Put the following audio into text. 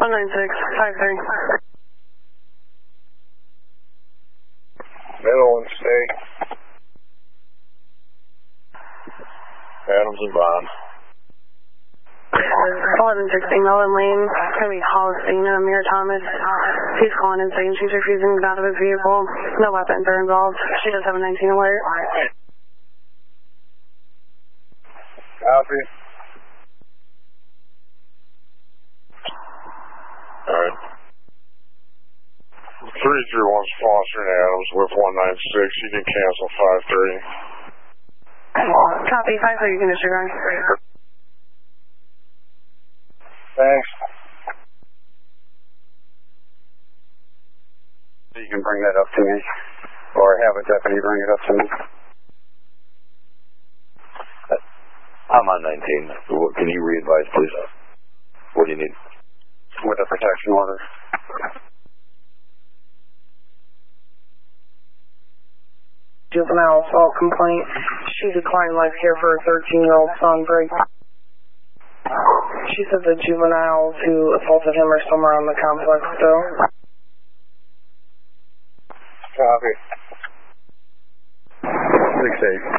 19653. Middle and stay. Adams and Bond. 1116 Melvin Lane. It's going to be Hollistina, Amir Thomas. She's calling and saying she's refusing to get out of his vehicle. No weapons are involved. She does have a 19 alert. Copy. Alright. 331's Foster and Adams with 196. You can cancel 530. Copy, 530, you can disregard. Thanks. You can bring that up to me, or have a deputy bring it up to me. I'm on 19. Can you re-advise, please? What do you need? With a protection order. Juvenile assault complaint. She declined life care for her 13-year-old son, Greg. She said the juveniles who assaulted him are somewhere on the complex still. Copy. 6-8.